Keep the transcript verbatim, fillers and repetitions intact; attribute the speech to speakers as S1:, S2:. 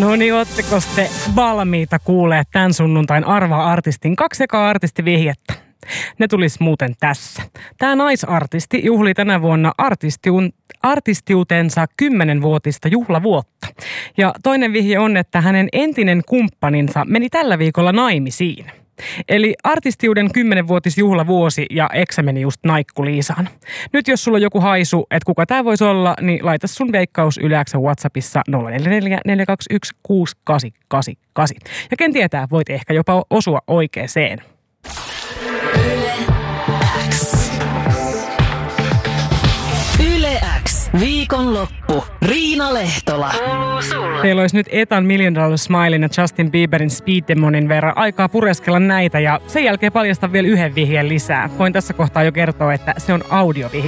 S1: No niin, ootteko te valmiita kuulee tämän sunnuntain Arvaa artistin kaksi ekaa artistivihjettä? Ne tulis muuten tässä. Tämä naisartisti juhli tänä vuonna artistiun, artistiutensa kymmenvuotista juhlavuotta. Ja toinen vihje on, että hänen entinen kumppaninsa meni tällä viikolla naimisiin. Eli artistiuden kymmenvuotisjuhlavuosi ja eksä meni just naikkuliisaan. Nyt jos sulla on joku haisu, että kuka tää voisi olla, niin laita sun veikkaus Yle X:n WhatsAppissa nolla neljä neljä neljä kaksi yksi kuusi kahdeksan kahdeksan kahdeksan. Ja ken tietää, voit ehkä jopa osua oikeeseen.
S2: Yle X. Yle X. Viikonloppu. Riina Lehtola. Kuuluu sulle.
S1: Teillä olisi nyt Etan Million Dollar Smilein ja Justin Bieberin Speed Demonin verran aikaa pureskella näitä ja sen jälkeen paljastan vielä yhden vihjeen lisää. Voin tässä kohtaa jo kertoa, että se on audiovihje.